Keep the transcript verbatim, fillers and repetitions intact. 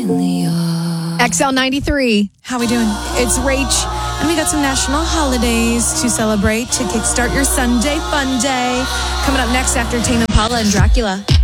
X L ninety-three. How we doing? It's Rach, and we got some national holidays to celebrate to kickstart your Sunday fun day. Coming up next after Tame Impala and Dracula.